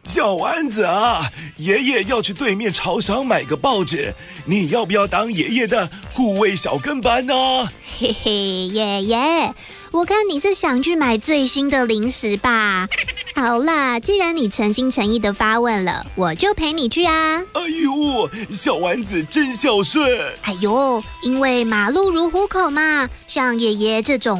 小丸子啊，爷爷要去对面超商买个报纸，你要不要当爷爷的护卫小跟班呢？ 嘿嘿，爷爷，我看你是想去买最新的零食吧。好啦，既然你诚心诚意的发问了，我就陪你去啊。 哎呦，小丸子真孝顺。 哎呦，因为马路如虎口嘛，像爷爷这种